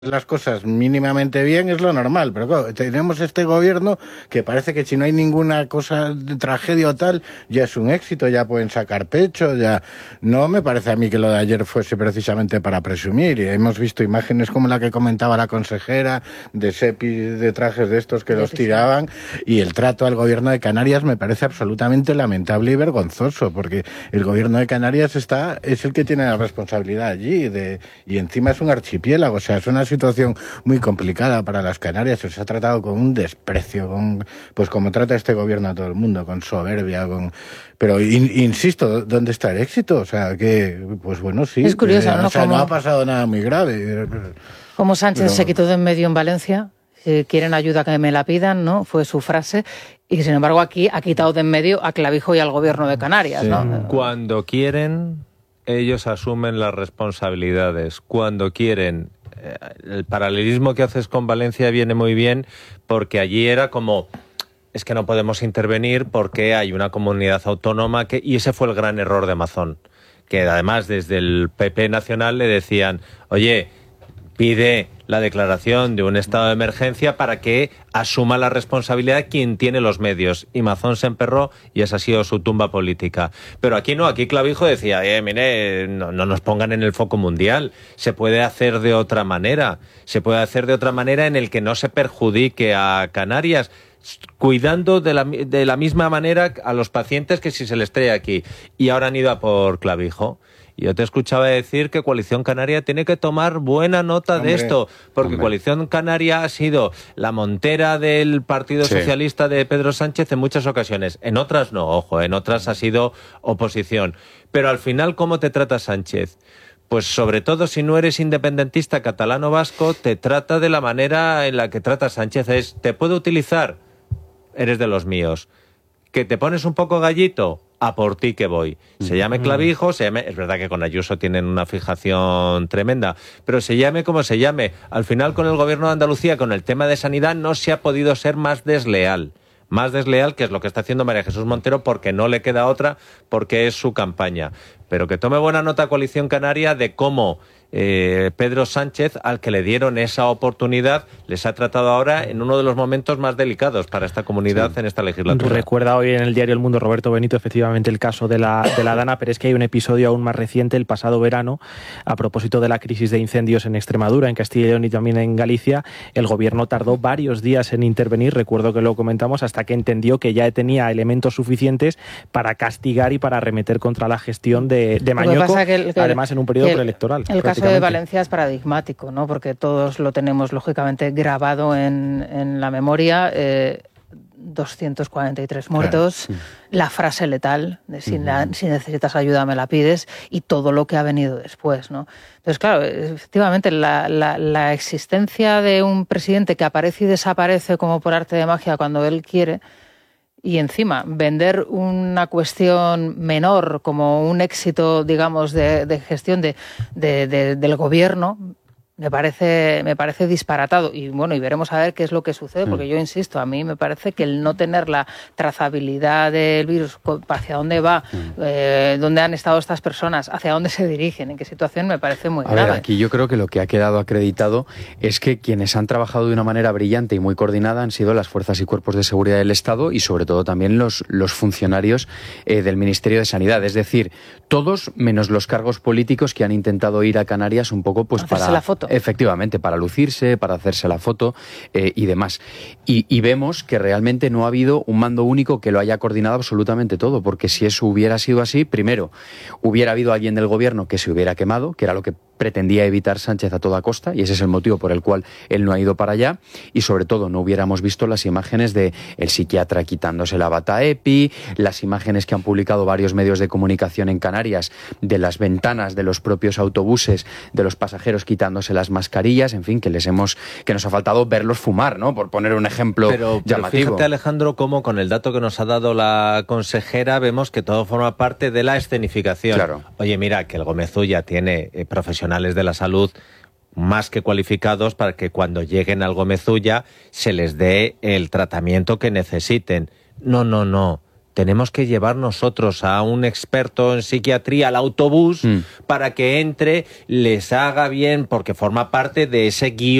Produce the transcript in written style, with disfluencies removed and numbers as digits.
las cosas mínimamente bien es lo normal, pero claro, tenemos este gobierno que parece que si no hay ninguna cosa de tragedia o tal, ya es un éxito, ya pueden sacar pecho, ya no me parece a mí que lo de ayer fuese precisamente para presumir, y hemos visto imágenes como la que comentaba la consejera de sepis, de trajes de estos que los tiraban, y el trato al gobierno de Canarias me parece absolutamente lamentable y vergonzoso, porque el gobierno de Canarias es el que tiene la responsabilidad allí, y encima es un archipiélago, o sea, es una situación muy complicada para las Canarias, se ha tratado con un desprecio, pues como trata este gobierno a todo el mundo, con soberbia, pero insisto, ¿dónde está el éxito? O sea, que, pues bueno, sí. Es curioso, ¿no? O sea, no ha pasado nada muy grave. Como Sánchez se quitó de en medio en Valencia, si quieren ayuda que me la pidan, ¿no? Fue su frase. Y sin embargo aquí ha quitado de en medio a Clavijo y al gobierno de Canarias, ¿no? Cuando quieren, ellos asumen las responsabilidades. Cuando quieren, el paralelismo que haces con Valencia viene muy bien, porque allí era como, es que no podemos intervenir porque hay una comunidad autónoma y ese fue el gran error de Mazón, que además desde el PP nacional le decían, oye, pide la declaración de un estado de emergencia para que asuma la responsabilidad quien tiene los medios. Y Mazón se emperró y esa ha sido su tumba política. Pero aquí no, aquí Clavijo decía, mire, no nos pongan en el foco mundial. Se puede hacer de otra manera. Se puede hacer de otra manera en el que no se perjudique a Canarias, cuidando de la misma manera a los pacientes que si se les trae aquí. Y ahora han ido a por Clavijo. Yo te escuchaba decir que Coalición Canaria tiene que tomar buena nota de esto, porque Coalición Canaria ha sido la montera del Partido Socialista de Pedro Sánchez en muchas ocasiones. En otras no, ojo, en otras ha sido oposición. Pero al final, ¿cómo te trata Sánchez? Pues sobre todo si no eres independentista catalano-vasco, te trata de la manera en la que trata Sánchez. ¿Te puedo utilizar? Eres de los míos. ¿Que te pones un poco gallito? A por ti que voy. Se llame Clavijo, es verdad que con Ayuso tienen una fijación tremenda, pero se llame como se llame. Al final con el gobierno de Andalucía, con el tema de sanidad, no se ha podido ser más desleal. Más desleal, que es lo que está haciendo María Jesús Montero, porque no le queda otra, porque es su campaña. Pero que tome buena nota Coalición Canaria de cómo Pedro Sánchez, al que le dieron esa oportunidad, les ha tratado ahora en uno de los momentos más delicados para esta comunidad en esta legislatura. Recuerda hoy en el diario El Mundo Roberto Benito efectivamente el caso de la Dana, pero es que hay un episodio aún más reciente, el pasado verano, a propósito de la crisis de incendios en Extremadura, en Castilla y León y también en Galicia. El gobierno tardó varios días en intervenir, recuerdo que lo comentamos, hasta que entendió que ya tenía elementos suficientes para castigar y para arremeter contra la gestión de Mañueco, además en un periodo preelectoral. El caso de Valencia es paradigmático, ¿no? Porque todos lo tenemos lógicamente grabado en la memoria. 243 muertos, la frase letal de si necesitas ayuda me la pides, y todo lo que ha venido después, ¿no? Entonces, claro, efectivamente la existencia de un presidente que aparece y desaparece como por arte de magia cuando él quiere, y encima vender una cuestión menor como un éxito, digamos, de gestión del gobierno, me parece disparatado. Y bueno, y veremos a ver qué es lo que sucede, porque yo insisto, a mí me parece que el no tener la trazabilidad del virus, hacia dónde va, dónde han estado estas personas, hacia dónde se dirigen, en qué situación, me parece muy grave. A ver, aquí yo creo que lo que ha quedado acreditado es que quienes han trabajado de una manera brillante y muy coordinada han sido las fuerzas y cuerpos de seguridad del Estado y sobre todo también los funcionarios del Ministerio de Sanidad. Es decir, todos menos los cargos políticos que han intentado ir a Canarias un poco pues para la foto. Efectivamente, para lucirse, para hacerse la foto y demás. Y vemos que realmente no ha habido un mando único que lo haya coordinado absolutamente todo, porque si eso hubiera sido así, primero, hubiera habido alguien del gobierno que se hubiera quemado, que era lo que pretendía evitar Sánchez a toda costa, y ese es el motivo por el cual él no ha ido para allá, y sobre todo no hubiéramos visto las imágenes de el psiquiatra quitándose la bata EPI, las imágenes que han publicado varios medios de comunicación en Canarias de las ventanas de los propios autobuses, de los pasajeros quitándose las mascarillas, en fin, que nos ha faltado verlos fumar, ¿no? Por poner un ejemplo llamativo. Pero fíjate, Alejandro, cómo con el dato que nos ha dado la consejera vemos que todo forma parte de la escenificación. Claro. Oye, mira, que el Gómez Ulla tiene profesionales de la salud más que cualificados para que cuando lleguen al Gómez Ulla se les dé el tratamiento que necesiten. No. tenemos que llevar nosotros a un experto en psiquiatría al autobús para que entre, les haga bien, porque forma parte de ese guión